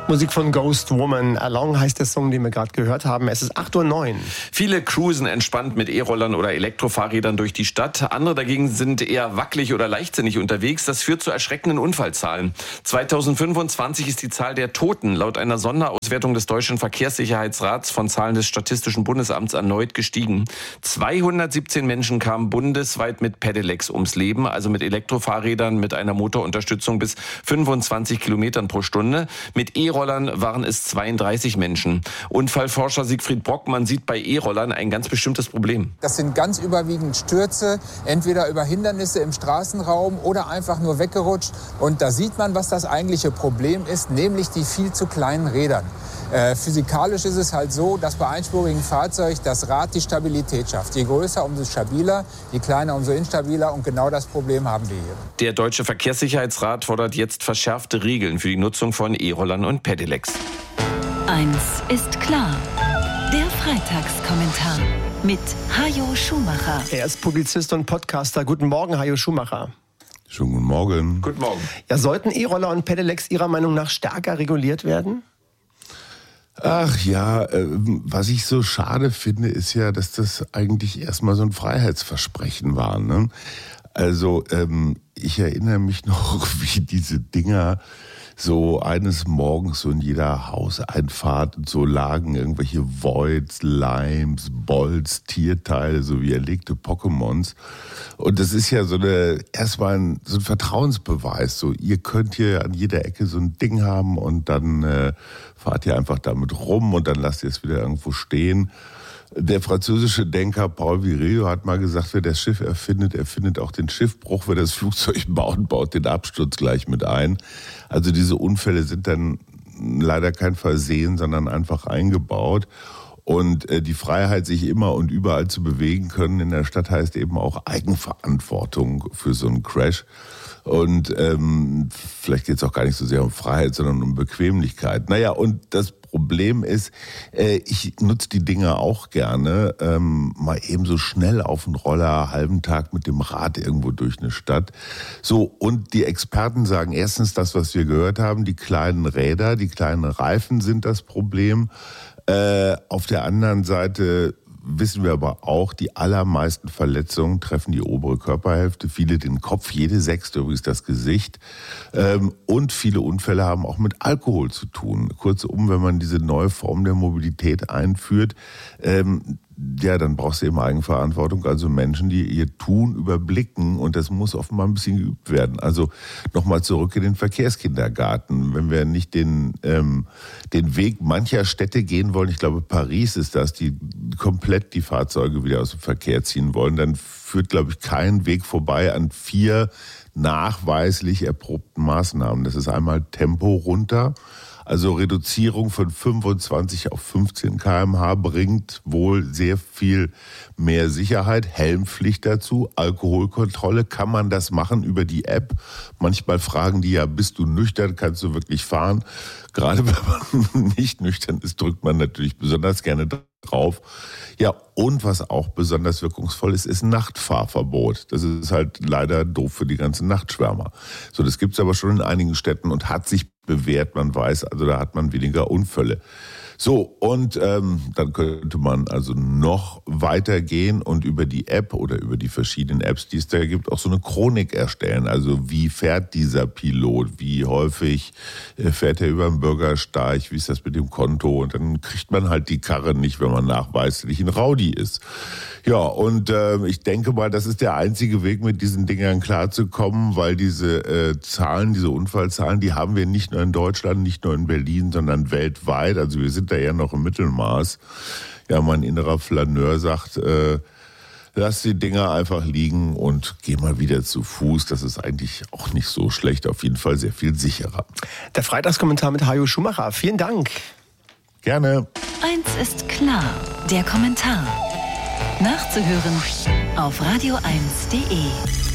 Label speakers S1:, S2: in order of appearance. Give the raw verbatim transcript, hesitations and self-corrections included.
S1: Musik von Ghost Woman. Along heißt der Song, den wir gerade gehört haben. Es ist acht Uhr neun.
S2: Viele cruisen entspannt mit E-Rollern oder Elektrofahrrädern durch die Stadt. Andere dagegen sind eher wackelig oder leichtsinnig unterwegs. Das führt zu erschreckenden Unfallzahlen. zweitausendfünfundzwanzig ist die Zahl der Toten laut einer Sonderauswertung des Deutschen Verkehrssicherheitsrats von Zahlen des Statistischen Bundesamts erneut gestiegen. zweihundertsiebzehn Menschen kamen bundesweit mit Pedelecs ums Leben, also mit Elektrofahrrädern mit einer Motorunterstützung bis fünfundzwanzig Kilometern pro Stunde. Mit E-Rollern waren es zweiunddreißig Menschen. Unfallforscher Siegfried Brockmann sieht bei E-Rollern ein ganz bestimmtes Problem.
S3: Das sind ganz überwiegend Stürze, entweder über Hindernisse im Straßenraum oder einfach nur weggerutscht. Und da sieht man, was das eigentliche Problem ist, nämlich die viel zu kleinen Rädern. Äh, physikalisch ist es halt so, dass bei einspurigen Fahrzeug das Rad die Stabilität schafft. Je größer, umso stabiler, je kleiner, umso instabiler. Und genau das Problem haben wir hier.
S2: Der Deutsche Verkehrssicherheitsrat fordert jetzt verschärfte Regeln für die Nutzung von E-Rollern und Pedelecs.
S4: Eins ist klar. Der Freitagskommentar mit Hajo Schumacher.
S1: Er ist Publizist und Podcaster. Guten Morgen, Hajo Schumacher.
S5: Schönen guten Morgen.
S2: Guten Morgen.
S1: Ja, sollten E-Roller und Pedelecs Ihrer Meinung nach stärker reguliert werden?
S5: Ach ja, äh, was ich so schade finde, ist ja, dass das eigentlich erstmal so ein Freiheitsversprechen war. Ne? Also ähm, ich erinnere mich noch, wie diese Dinger so eines Morgens so in jeder Hauseinfahrt und so lagen irgendwelche Voids, Limes, Bolts, Tierteile, so wie erlegte Pokémons. Und das ist ja so eine, erstmal ein, so ein Vertrauensbeweis. So, ihr könnt hier an jeder Ecke so ein Ding haben und dann äh, fahrt ihr einfach damit rum und dann lasst ihr es wieder irgendwo stehen. Der französische Denker Paul Virilio hat mal gesagt, wer das Schiff erfindet, erfindet auch den Schiffbruch. Wer das Flugzeug baut, baut den Absturz gleich mit ein. Also diese Unfälle sind dann leider kein Versehen, sondern einfach eingebaut. Und äh, die Freiheit, sich immer und überall zu bewegen können in der Stadt, heißt eben auch Eigenverantwortung für so einen Crash. Und ähm, vielleicht geht es auch gar nicht so sehr um Freiheit, sondern um Bequemlichkeit. Naja, und das Problem ist, äh, ich nutze die Dinger auch gerne, ähm, mal eben so schnell auf den Roller, halben Tag mit dem Rad irgendwo durch eine Stadt. So, und die Experten sagen erstens das, was wir gehört haben, die kleinen Räder, die kleinen Reifen sind das Problem. Äh, auf der anderen Seite wissen wir aber auch, die allermeisten Verletzungen treffen die obere Körperhälfte, viele den Kopf, jede sechste übrigens das Gesicht. Ähm, und viele Unfälle haben auch mit Alkohol zu tun. Kurzum, wenn man diese neue Form der Mobilität einführt, ähm, ja, dann brauchst du eben Eigenverantwortung, also Menschen, die ihr Tun überblicken, und das muss offenbar ein bisschen geübt werden. Also nochmal zurück in den Verkehrskindergarten. Wenn wir nicht den, ähm, den Weg mancher Städte gehen wollen, ich glaube Paris ist das, die komplett die Fahrzeuge wieder aus dem Verkehr ziehen wollen, dann führt, glaube ich, kein Weg vorbei an vier nachweislich erprobten Maßnahmen. Das ist einmal Tempo runter. Also Reduzierung von fünfundzwanzig auf fünfzehn Kilometer pro Stunde bringt wohl sehr viel mehr Sicherheit. Helmpflicht dazu, Alkoholkontrolle. Kann man das machen über die App? Manchmal fragen die ja, bist du nüchtern, kannst du wirklich fahren? Gerade wenn man nicht nüchtern ist, drückt man natürlich besonders gerne drauf. Ja, und was auch besonders wirkungsvoll ist, ist ein Nachtfahrverbot. Das ist halt leider doof für die ganzen Nachtschwärmer. So, das gibt's aber schon in einigen Städten und hat sich bewährt, man weiß, also da hat man weniger Unfälle. So, und ähm, dann könnte man also noch weitergehen und über die App oder über die verschiedenen Apps, die es da gibt, auch so eine Chronik erstellen. Also wie fährt dieser Pilot, wie häufig fährt er über den Bürgersteig, wie ist das mit dem Konto, und dann kriegt man halt die Karre nicht, wenn man nachweislich ein Rowdy ist. Ja, und äh, ich denke mal, das ist der einzige Weg, mit diesen Dingern klarzukommen, weil diese äh, Zahlen, diese Unfallzahlen, die haben wir nicht nur in Deutschland, nicht nur in Berlin, sondern weltweit. Also wir sind da ja noch im Mittelmaß. Ja, mein innerer Flaneur sagt, äh, lass die Dinger einfach liegen und geh mal wieder zu Fuß. Das ist eigentlich auch nicht so schlecht, auf jeden Fall sehr viel sicherer.
S1: Der Freitagskommentar mit Hajo Schumacher. Vielen Dank.
S5: Gerne.
S4: Eins ist klar, der Kommentar. Nachzuhören auf radio eins punkt de.